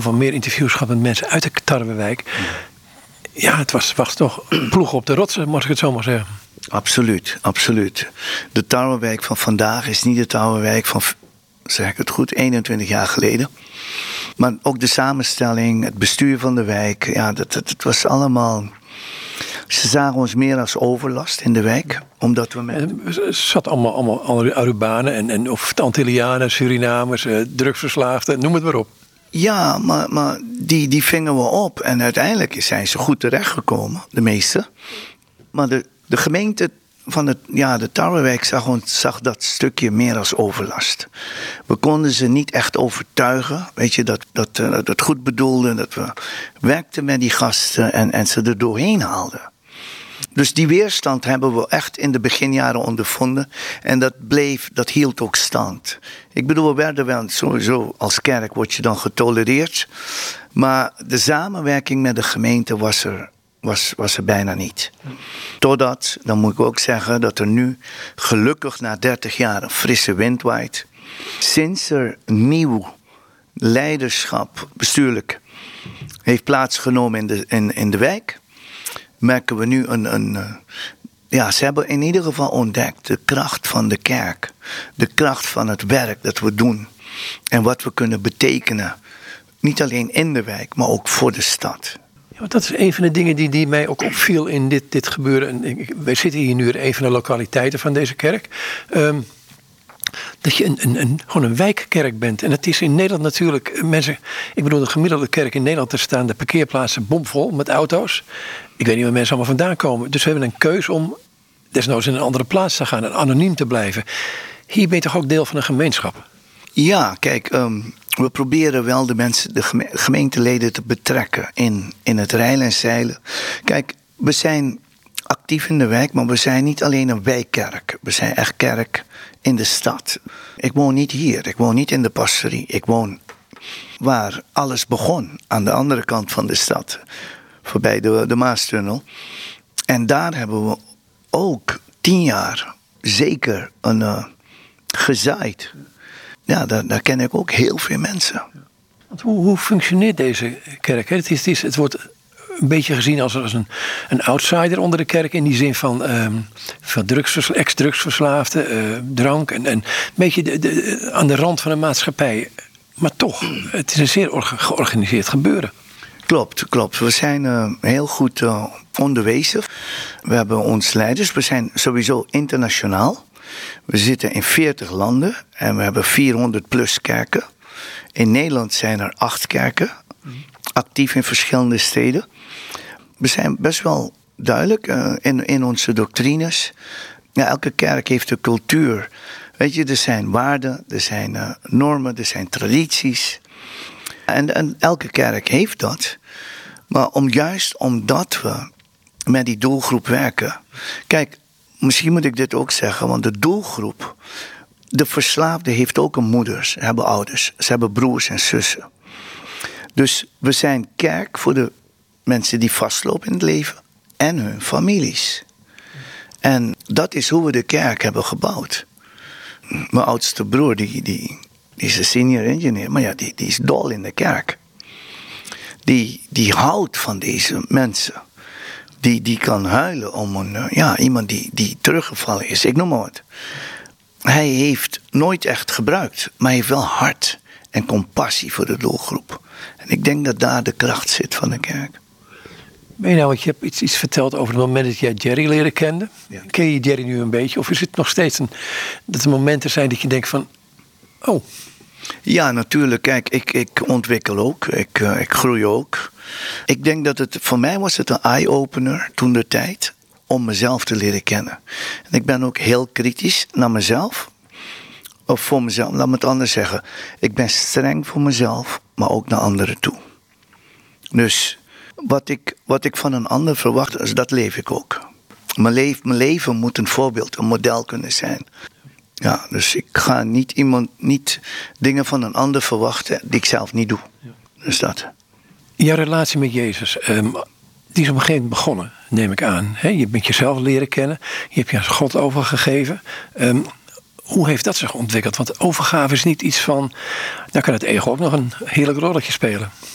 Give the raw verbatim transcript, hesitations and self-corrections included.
veel meer interviews gehad met mensen uit de Tarwewijk. Ja, het was, was toch ploeg op de rotsen, moet ik het zo maar zeggen. Absoluut, absoluut. De Tarwewijk van vandaag is niet de Tarwewijk van, zeg ik het goed, eenentwintig jaar geleden. Maar ook de samenstelling, het bestuur van de wijk, ja, dat, dat, dat was allemaal. Ze zagen ons meer als overlast in de wijk, omdat we met. Er zat allemaal, allemaal Arubanen en, en of Antillianen, Surinamers, eh, drugsverslaafden, noem het maar op. Ja, maar, maar die, die vingen we op en uiteindelijk zijn ze goed terechtgekomen, de meeste. Maar de, de gemeente van het, ja, de Tarwewijk zag, ons, zag dat stukje meer als overlast. We konden ze niet echt overtuigen, weet je, dat, dat, dat het goed bedoelde, dat we werkten met die gasten en, en ze er doorheen haalden. Dus die weerstand hebben we echt in de beginjaren ondervonden. En dat bleef, dat hield ook stand. Ik bedoel, we werden wel sowieso als kerk word je dan getolereerd. Maar de samenwerking met de gemeente was er, was, was er bijna niet. Totdat, dan moet ik ook zeggen, dat er nu gelukkig na dertig jaar een frisse wind waait. Sinds er nieuw leiderschap, bestuurlijk, heeft plaatsgenomen in de, in, in de wijk, merken we nu een, een. Ja, ze hebben in ieder geval ontdekt de kracht van de kerk. De kracht van het werk dat we doen. En wat we kunnen betekenen. Niet alleen in de wijk, maar ook voor de stad. Ja, want dat is een van de dingen die, die mij ook opviel in dit, dit gebeuren. En ik, wij zitten hier nu in een van de lokaliteiten van deze kerk. Um, dat je een, een, een, gewoon een wijkkerk bent. En het is in Nederland natuurlijk, mensen, ik bedoel de gemiddelde kerk in Nederland, er staan de parkeerplaatsen bomvol met auto's. Ik weet niet waar mensen allemaal vandaan komen. Dus we hebben een keus om desnoods in een andere plaats te gaan en anoniem te blijven. Hier ben je toch ook deel van een gemeenschap? Ja, kijk, um, we proberen wel de mensen, de geme- gemeenteleden te betrekken in, in het rijlen en zeilen. Kijk, we zijn actief in de wijk, maar we zijn niet alleen een wijkkerk. We zijn echt kerk in de stad. Ik woon niet hier, ik woon niet in de pastorie. Ik woon waar alles begon, aan de andere kant van de stad. Voorbij de, de Maastunnel. En daar hebben we ook tien jaar zeker een, uh, gezaaid. Ja, daar, daar ken ik ook heel veel mensen. Want hoe, hoe functioneert deze kerk? Het, is, het, is, het wordt een beetje gezien als, als een, een outsider onder de kerk. In die zin van, um, van drugsversla- ex-drugsverslaafden, uh, drank. En, en een beetje de, de, aan de rand van de maatschappij. Maar toch, het is een zeer orga- georganiseerd gebeuren. Klopt, klopt. We zijn uh, heel goed uh, onderwezen. We hebben ons leiders. We zijn sowieso internationaal. We zitten in veertig landen en we hebben vierhonderd plus kerken. In Nederland zijn er acht kerken, actief in verschillende steden. We zijn best wel duidelijk uh, in, in onze doctrines. Ja, elke kerk heeft een cultuur. Weet je, er zijn waarden, er zijn uh, normen, er zijn tradities. En, en elke kerk heeft dat. Maar om, juist omdat we met die doelgroep werken. Kijk, misschien moet ik dit ook zeggen, want de doelgroep, de verslaafde heeft ook een moeder, ze hebben ouders, ze hebben broers en zussen. Dus we zijn kerk voor de mensen die vastlopen in het leven en hun families. En dat is hoe we de kerk hebben gebouwd. Mijn oudste broer, die, die, die is een senior engineer, maar ja, die, die is dol in de kerk. Die, die houdt van deze mensen. Die, die kan huilen om een, ja, iemand die, die teruggevallen is. Ik noem maar wat. Hij heeft nooit echt gebruikt, maar hij heeft wel hart en compassie voor de doelgroep. En ik denk dat daar de kracht zit van de kerk. Ben je nou, want je hebt iets, iets verteld over het moment dat jij Jerry leren kende. Ja. Ken je Jerry nu een beetje? Of is het nog steeds een, dat er momenten zijn dat je denkt van, oh. Ja, natuurlijk. Kijk, ik, ik ontwikkel ook. Ik, uh, ik groei ook. Ik denk dat het, voor mij was het een eye-opener toen de tijd om mezelf te leren kennen. En ik ben ook heel kritisch naar mezelf. Of voor mezelf, laat me het anders zeggen. Ik ben streng voor mezelf, maar ook naar anderen toe. Dus wat ik, wat ik van een ander verwacht, dus dat leef ik ook. Mijn, leef, mijn leven moet een voorbeeld, een model kunnen zijn. Ja, dus ik ga niet iemand, niet dingen van een ander verwachten die ik zelf niet doe. Dus dat. Jouw relatie met Jezus, um, die is op een gegeven moment begonnen, neem ik aan. He, je bent jezelf leren kennen, je hebt je aan God overgegeven. Um, hoe heeft dat zich ontwikkeld? Want overgave is niet iets van, daar kan het ego ook nog een heerlijk rolletje spelen.